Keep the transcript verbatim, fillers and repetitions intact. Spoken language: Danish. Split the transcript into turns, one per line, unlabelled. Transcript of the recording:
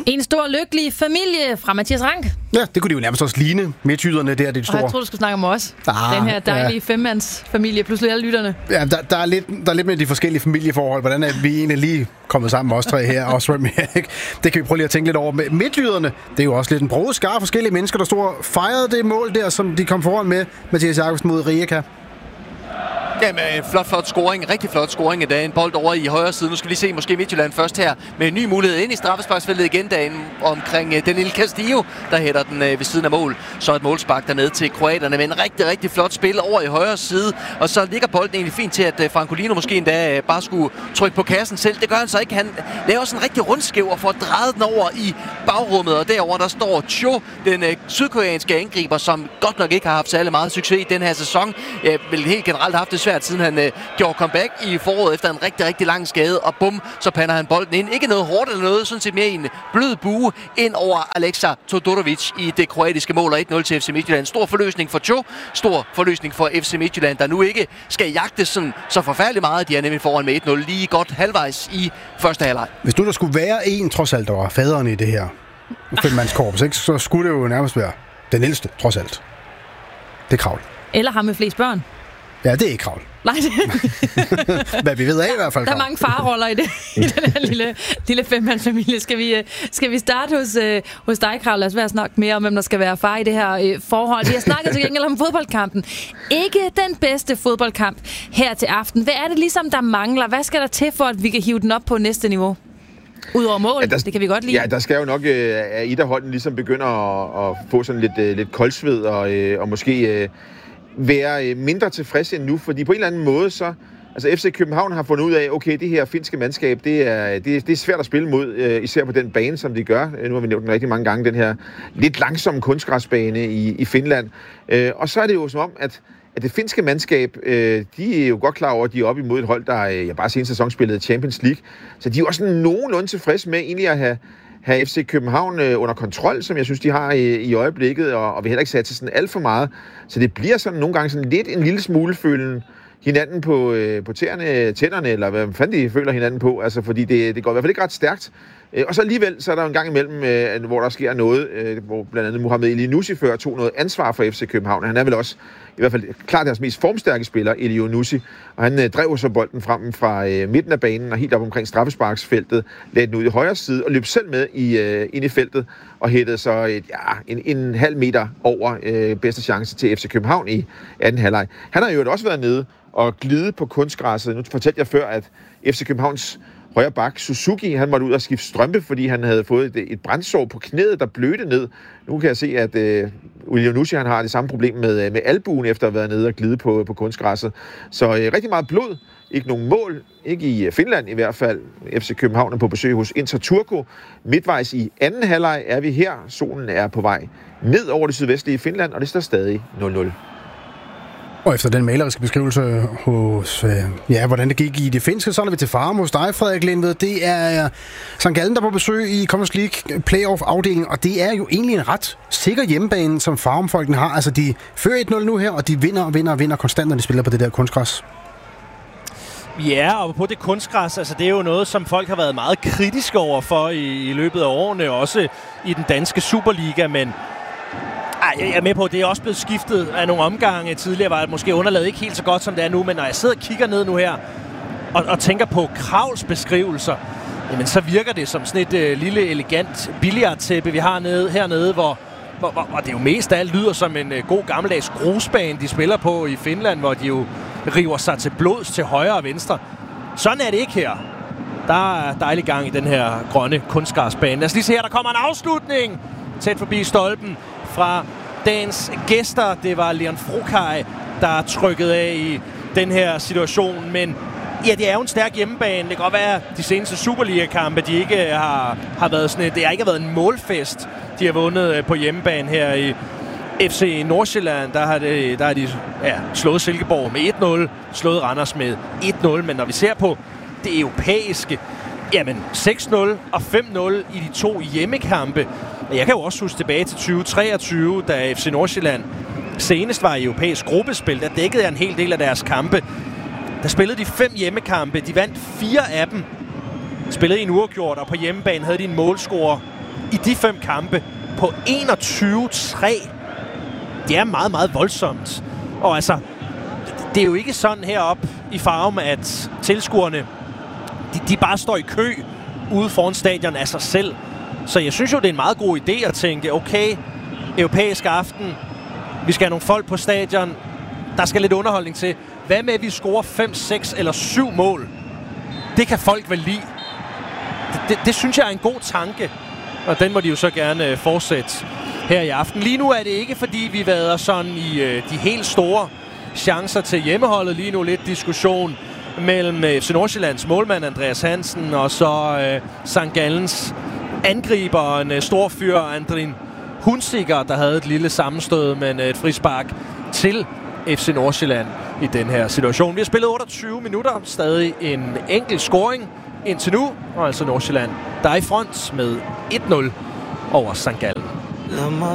En stor lykkelig familie fra Mathias Rank.
Ja, det kunne de jo nærmest også ligne. Midtjyderne der, det er store.
Og jeg troede, du skulle snakke om os.
Ah,
Den her dejlige
ja.
femmandsfamilie, pludselig alle lytterne.
Ja, der, der, er lidt, der er lidt med de forskellige familieforhold. Hvordan er vi egentlig lige kommet sammen med os tre her? Og Remy, ikke? Det kan vi prøve lige at tænke lidt over. Midtjyderne, det er jo også lidt en broget skare forskellige mennesker, der stod og fejrede det mål der, som de kom foran med. Mathias Jakobsen mod Rijeka.
Jamen, flot, flot scoring. Rigtig flot scoring i dag. En bold over i højre side. Nu skal vi se måske Midtjylland først her med en ny mulighed ind i straffesparksfeltet igen dagen omkring uh, den lille Castillo, der hætter den uh, ved siden af mål. Så et målspark dernede til kroaterne med en rigtig, rigtig flot spil over i højre side. Og så ligger bolden egentlig fint til, at uh, Francolino måske endda uh, bare skulle trykke på kassen selv. Det gør han så ikke. Han laver sådan en rigtig rundskæv og får drejet den over i bagrummet. Og derover der står Cho, den uh, sydkoreanske angriber, som godt nok ikke har haft særlig meget succes i den her sæson. Uh, vel helt generelt har haft det svært, siden han øh, gjorde comeback i foråret efter en rigtig, rigtig lang skade, og bum, så pander han bolden ind. Ikke noget hårdt eller noget, sådan set mere en blød bue ind over Alexa Todorovic i det kroatiske mål, og et nul til F C Midtjylland. Stor forløsning for Cho, stor forløsning for F C Midtjylland, der nu ikke skal jagte sådan så forfærdeligt meget. De er nemlig foran med et nul lige godt halvvejs i første halvleg.
Hvis nu der skulle være en, trods alt, der var faderen i det her femmandskorps, ikke, så skulle det jo nærmest være den ældste, trods alt. Det er Kravl.
Eller ham med flest børn.
Ja, det er ikke Kravl.
Nej, det...
Hvad vi ved af i hvert fald.
Der er mange farroller i, det, i den her lille, lille femmandsfamilie. Skal vi, skal vi starte hos, uh, hos dig, Kravl? Lad os være at snakke mere om, hvem der skal være far i det her uh, forhold. Vi har snakket til gengæld om fodboldkampen. Ikke den bedste fodboldkamp her til aften. Hvad er det ligesom, der mangler? Hvad skal der til for, at vi kan hive den op på næste niveau? Udover mål, ja, der, det kan vi godt lide.
Ja, der skal jo nok, øh, at et af holdene ligesom begynder at, at få sådan lidt, øh, lidt koldsved og, øh, og måske... Øh, være mindre tilfreds end nu, fordi på en eller anden måde så, altså F C København har fundet ud af, okay, det her finske mandskab, det er, det er, det er svært at spille mod, øh, især på den bane, som de gør. Nu har vi nævnt den rigtig mange gange, den her lidt langsomme kunstgræsbane i, i Finland. Øh, og så er det jo som om, at, at det finske mandskab, øh, de er jo godt klar over, at de er oppe imod et hold, der øh, jeg bare seneste sæson spillede Champions League. Så de er jo også nogenlunde tilfreds med egentlig at have have F C København øh, under kontrol, som jeg synes, de har i, i øjeblikket, og, og vi heller ikke sat til sådan alt for meget. Så det bliver sådan nogle gange sådan lidt en lille smule følen hinanden på, øh, på tæerne, tænderne, eller hvad fanden de føler hinanden på, altså fordi det, det går i hvert fald ikke ret stærkt. Øh, og så alligevel, så er der en gang imellem, øh, hvor der sker noget, øh, hvor blandt andet Mohamed Elyounoussi før tog noget ansvar for F C København. Han er vel også i hvert fald klart deres mest formstærke spiller, Elyounoussi, og han øh, drev så bolden frem fra øh, midten af banen og helt op omkring straffesparksfeltet, lagde den ud i højre side og løb selv med i, øh, ind i feltet og hættede så et, ja, en, en halv meter over øh, bedste chance til F C København i anden halvleg. Han har jo også været nede og glide på kunstgræsset. Nu fortalte jeg før, at F C Københavns højre bak, Suzuki, han måtte ud og skifte strømpe, fordi han havde fået et, et brændsår på knæet, der blødte ned. Nu kan jeg se, at øh, Elyounoussi, han har det samme problem med, med albuen, efter at have været nede og glide på, på kunstgræsset. Så øh, rigtig meget blod. Ikke nogen mål. Ikke i Finland i hvert fald. F C København er på besøg hos Inter Turku. Midtvejs i anden halvleg er vi her. Solen er på vej ned over det sydvestlige Finland, og det står stadig nul nul.
Og efter den maleriske beskrivelse hos, øh, ja, hvordan det gik i det finske, så er vi til Farum hos dig, Frederik Lindved. Det er Sankt Gallen, der er på besøg i Conference League playoff-afdelingen, og det er jo egentlig en ret sikker hjemmebane, som Farum-folkene har. Altså, de fører et nul nu her, og de vinder og vinder og vinder konstant, når de spiller på det der kunstgræs.
Ja, og på det kunstgræs, altså det er jo noget, som folk har været meget kritiske over for i, i løbet af årene, også i den danske Superliga, men ej, jeg er med på, at det er også blevet skiftet af nogle omgange. Tidligere var det måske underlaget ikke helt så godt, som det er nu, men når jeg sidder og kigger ned nu her, og, og tænker på Kravls beskrivelser, jamen så virker det som sådan et øh, lille, elegant billiardtæppe, vi har nede, hernede, hvor, hvor, hvor, og det jo mest af alt lyder som en øh, god gammeldags grusbane, de spiller på i Finland, hvor de jo river sig til blods til højre og venstre. Sådan er det ikke her. Der er dejlig gang i den her grønne kunstgræsbane. Lad os lige se her, der kommer en afslutning tæt forbi stolpen fra dagens gæster. Det var Leon Frokaj, der trykkede af i den her situation, men ja, det er jo en stærk hjemmebane. Det kan godt være, at de seneste Superliga-kampe, de ikke har, har været sådan et, det har ikke været en målfest, de har vundet på hjemmebane her i F C Nordsjælland. Der har, det, der har de ja, slået Silkeborg med et nul, slået Randers med et nul, men når vi ser på det europæiske, jamen seks nul og fem nul i de to hjemmekampe. Jeg kan jo også huske tilbage til tyve treogtyve, da F C Nordsjælland senest var i europæisk gruppespil. Der dækkede jeg en hel del af deres kampe. Der spillede de fem hjemmekampe. De vandt fire af dem. Spillede i en uafgjort, og på hjemmebane havde de en målscore i de fem kampe på enogtyve tre. Det er meget, meget voldsomt. Og altså, det er jo ikke sådan heroppe i Farum, at tilskuerne, de, de bare står i kø ude foran stadion af sig selv. Så jeg synes jo, det er en meget god idé at tænke, okay, europæisk aften, vi skal have nogle folk på stadion, der skal lidt underholdning til. Hvad med, at vi scorer fem, seks eller syv mål? Det kan folk vel lide. Det, det, det synes jeg er en god tanke, og den må de jo så gerne fortsætte her i aften. Lige nu er det ikke, fordi vi vader sådan i øh, de helt store chancer til hjemmeholdet. Lige nu lidt diskussion mellem F C Nordsjællands målmand Andreas Hansen og så øh, Sankt Gallens angriber, en øh, stor fyr, Andrin Hunziker, der havde et lille sammenstød, men øh, et frispark til F C Nordsjælland i den her situation. Vi har spillet otteogtyve minutter, stadig en enkelt scoring indtil nu, og altså Nordsjælland, der er i front med et nul over Sankt Gallen.
Lad mig